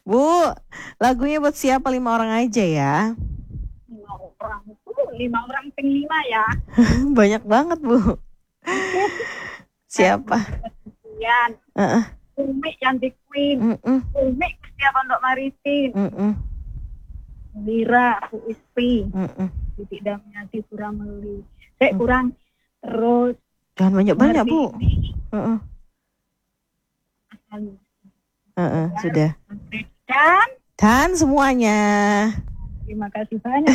Bu, lagunya buat siapa? 5 orang aja ya. 5 orang itu 5 orang ping 5 ya. Banyak banget Bu. Siapa? Yan, Heeh. Umi Cantik Queen, Umi Kustia Pondok Maritim, Mira Bu Ispi, Titik Damiati Purameli. Kurang terus. Jangan banyak-banyak Bu. Sudah. Dan semuanya. Terima kasih banyak.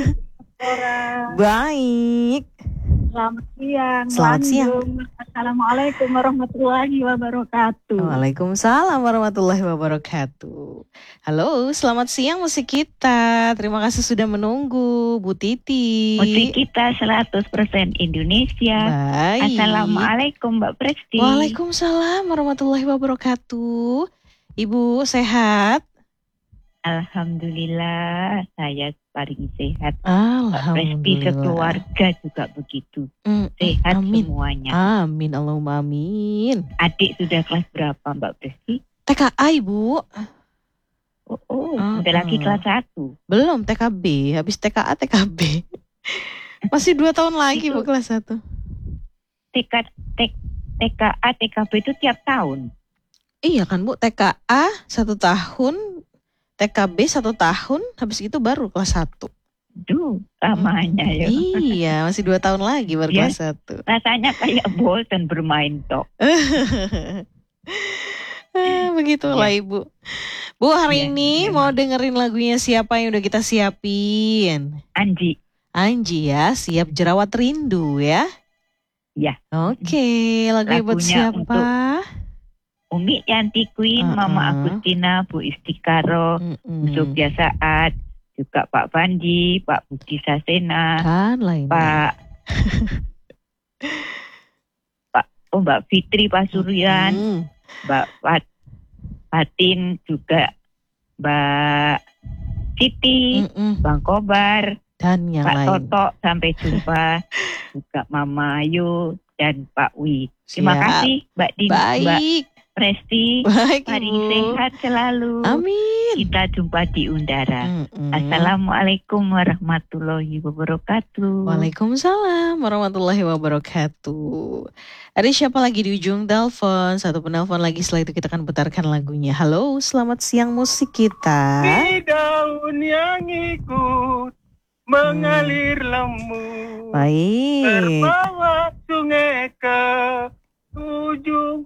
Baik. Selamat siang. Selamat siang. Assalamualaikum warahmatullahi wabarakatuh. Waalaikumsalam warahmatullahi wabarakatuh. Halo, selamat siang musik kita. Terima kasih sudah menunggu, Bu Titi. Musik kita 100% Indonesia. Baik. Assalamualaikum Mbak Presti. Waalaikumsalam warahmatullahi wabarakatuh. Ibu sehat? Alhamdulillah, saya paling sehat. Alhamdulillah. Mbak Presti sekeluarga juga begitu. Sehat amin. Semuanya. Amin, Allahumma amin. Adik sudah kelas berapa Mbak Presti? TKA Ibu. Udah lagi kelas 1. Belum, TKB. Habis TKA, TKB. Masih 2 tahun lagi Bu kelas 1. TKA, TKB itu tiap tahun. Iya kan Bu, TKA 1 tahun, TKB 1 tahun, habis itu baru kelas 1. Duh, lamanya ya. Iya, masih 2 tahun lagi baru kelas 1. Rasanya kayak bosan bermain tok. Begitulah Ibu. Bu, hari ini mau dengerin lagunya siapa yang udah kita siapin? Anji ya, siap jerawat rindu ya? Ya. Oke, lagunya buat siapa? Untuk Umi Cantik Queen, Mama Agustina, Bu Istikaro, Sofia Saat, juga Pak Fandi, Pak Budi Sasena, kan lainnya. Mbak Fitri Pasurian, Mbak Fatin, juga Mbak Siti, Bang Kobar, dan yang Pak lain. Toto, sampai jumpa, juga Mama Ayu dan Pak Wi. Terima kasih Mbak Din, Mbak Presti. Baik, mari Ibu. sehat selalu. Amin. Kita jumpa di Undara. Assalamualaikum warahmatullahi wabarakatuh. Waalaikumsalam warahmatullahi wabarakatuh. Ada siapa lagi di ujung telepon? Satu penelpon lagi, setelah itu kita akan putarkan lagunya. Halo, selamat siang musik kita. Di daun yang ikut mengalir lembut, baik, terbawa sungai ke ujung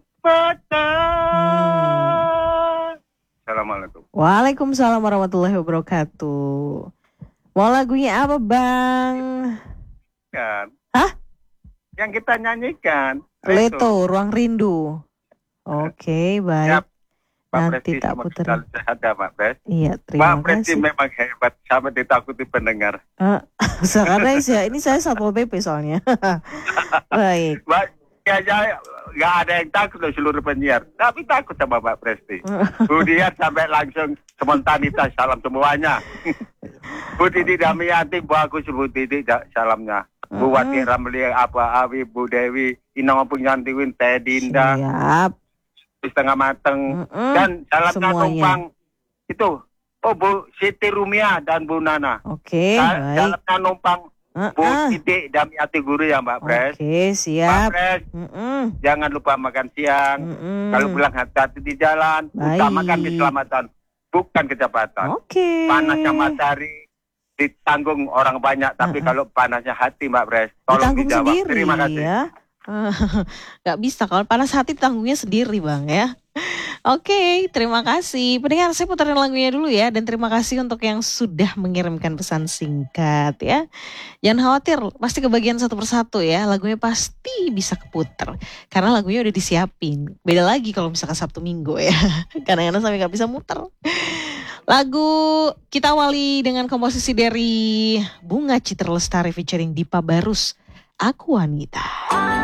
patah. Assalamualaikum. Waalaikumsalam warahmatullahi wabarakatuh. Mau lagunya apa Bang? Kan? Hah? Yang kita nyanyikan. Leto, Ruang Rindu. Oke, baik. Siap. Pak Nanti Presti tak sama putar. sekali sehat ya Pak Pres. Iya, terima Pak Presti kasih. memang hebat, sampai ditakuti pendengar. Karena ini saya Satpol PP soalnya. Baik. Kayaknya nggak ada yang takut loh seluruh penyiar, tapi takut sama Pak Presti. Kemudian sampai langsung spontanitas salam semuanya. Bu Titi Damiati, Bu Agus, Bu Titi salamnya. Bu Wati Ramli, apa Awi, Bu Dewi, Inang Opung Nyantiwin, Teh Dinda. Siap. Setengah mateng. Dan salamnya numpang itu. Oh Bu Siti Rumia dan Bu Nana. Oke, baik. Salamnya numpang Bu Titi Damiati Guru ya Mbak Pres. Oke, siap. Mbak Pres, jangan lupa makan siang. Kalau pulang hati-hati di jalan, utamakan keselamatan, bukan kecepatan. Oke. Panasnya matahari ditanggung orang banyak, tapi kalau panasnya hati Mbak Pres, tolong ditanggung dijawab. Sendiri, terima kasih. Ya. Gak bisa, kalau panas hati tanggungnya sendiri Bang ya. Oke, terima kasih. Pendengar, saya putarin lagunya dulu ya. Dan terima kasih untuk yang sudah mengirimkan pesan singkat ya. Jangan khawatir, pasti kebagian satu persatu ya. Lagunya pasti bisa keputer, karena lagunya udah disiapin. Beda lagi kalau misalkan Sabtu Minggu ya. Kadang-kadang sampai gak bisa muter. Lagu kita awali dengan komposisi dari Bunga Citra Lestari featuring Dipa Barus, Aku Wanita.